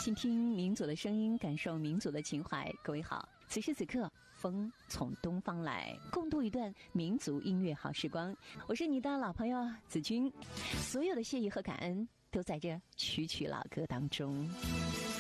倾听民族的声音，感受民族的情怀。各位好，此时此刻，风从东方来，共度一段民族音乐好时光。我是你的老朋友子君，所有的谢意和感恩都在这曲曲老歌当中。